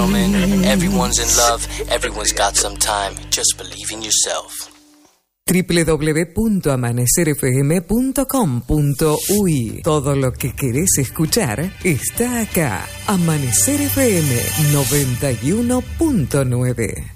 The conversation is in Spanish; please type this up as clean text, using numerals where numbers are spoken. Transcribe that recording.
gentlemen, everyone's in love, everyone's got some time. Just believe in yourself. www.amanecerfm.com.uy. Todo lo que querés escuchar está acá. Amanecer FM 91.9.